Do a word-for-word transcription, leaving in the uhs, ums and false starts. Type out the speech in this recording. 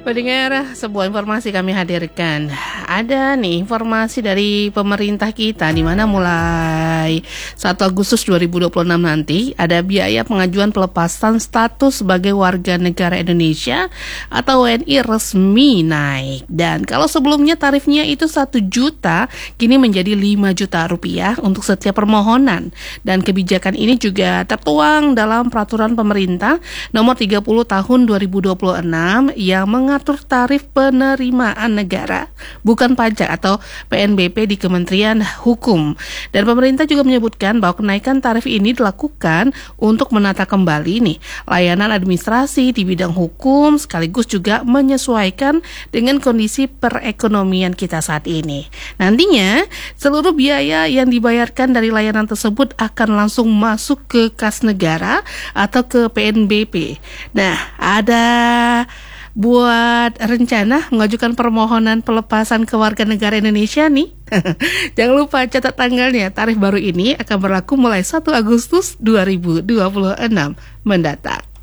Pendengar, sebuah informasi kami hadirkan. Ada nih informasi dari pemerintah kita di mana mulai satu Agustus dua ribu dua puluh enam nanti ada biaya pengajuan pelepasan status sebagai warga negara Indonesia atau W N I resmi naik. Dan kalau sebelumnya tarifnya itu satu juta, kini menjadi lima juta rupiah untuk setiap permohonan. Dan kebijakan ini juga tertuang dalam peraturan pemerintah nomor tiga puluh tahun dua ribu dua puluh enam yang mengatur tarif penerimaan negara, bukan pajak atau P N B P di Kementerian Hukum. Dan pemerintah juga menyebutkan bahwa kenaikan tarif ini dilakukan untuk menata kembali nih layanan administrasi di bidang hukum, sekaligus juga menyesuaikan dengan kondisi perekonomian kita saat ini. Nantinya, seluruh biaya yang dibayarkan dari layanan tersebut akan langsung masuk ke kas negara atau ke P N B P. Nah, ada buat rencana mengajukan permohonan pelepasan kewarganegaraan Indonesia nih. Jangan lupa catat tanggalnya. Tarif baru ini akan berlaku mulai satu Agustus dua ribu dua puluh enam mendatang.